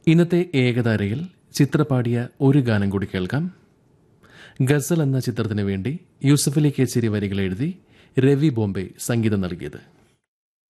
ഇന്നത്തെ ഏകതാരയിൽ ചിത്ര പാടിയ ഒരു ഗാനം കൂടി കേൾക്കാം. ഗസൽ എന്ന ചിത്രത്തിനു വേണ്ടി യൂസഫലി കേച്ചേരി വരികൾ എഴുതി രവി ബോംബെ സംഗീതം നൽകിയത്.